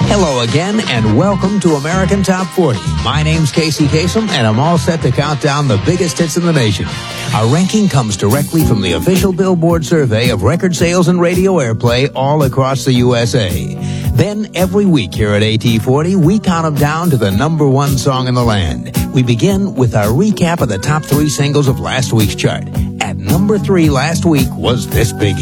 Hello again, and welcome to American Top 40. My name's Casey Kasem, and I'm all set to count down the biggest hits in the nation. Our ranking comes directly from the official Billboard survey of record sales and radio airplay all across the USA. Then, every week here at AT40, we count them down to the number one song in the land. We begin with our recap of the top 3 singles of last week's chart. At number 3 last week was this big